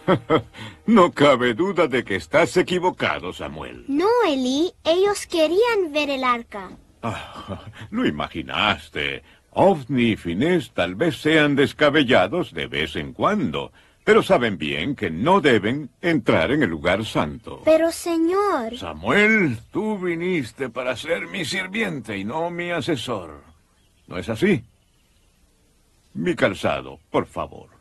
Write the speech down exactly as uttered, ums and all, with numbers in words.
No cabe duda de que estás equivocado, Samuel. No, Elí, ellos querían ver el arca. Ah, lo imaginaste. Ofni y Finés tal vez sean descabellados de vez en cuando, pero saben bien que no deben entrar en el lugar santo. Pero, señor... Samuel, tú viniste para ser mi sirviente y no mi asesor. ¿No es así? Mi calzado, por favor.